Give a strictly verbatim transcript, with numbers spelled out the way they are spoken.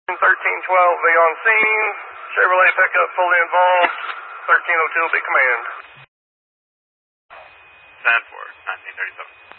thirteen twelve be on scene. Chevrolet pickup fully involved. thirteen oh two will be command. Stand for nineteen thirty-seven.